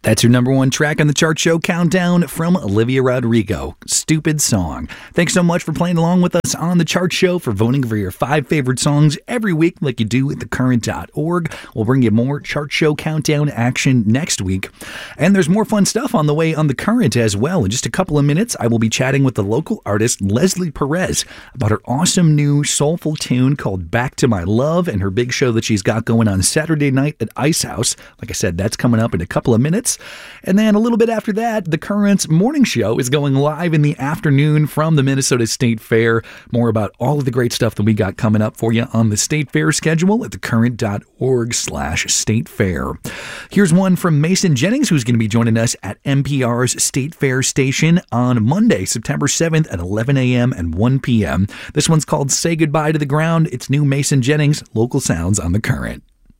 That's your number one track on the Chart Show Countdown from Olivia Rodrigo, Stupid Song. Thanks so much for playing along with us on the Chart Show, for voting for your 5 favorite songs every week like you do at thecurrent.org. We'll bring you more Chart Show Countdown action next week. And there's more fun stuff on the way on The Current as well. In just a couple of minutes, I will be chatting with the local artist Leslie Perez about her awesome new soulful tune called Back to My Love and her big show that she's got going on Saturday night at Ice House. Like I said, that's coming up in a couple of minutes. And then a little bit after that, The Current's morning show is going live in the afternoon from the Minnesota State Fair. More about all of the great stuff that we got coming up for you on the State Fair schedule at thecurrent.org/State Fair. Here's one from Mason Jennings, who's going to be joining us at NPR's State Fair station on Monday, September 7th at 11 a.m. and 1 p.m. This one's called Say Goodbye to the Ground. It's new Mason Jennings, Local Sounds on The Current.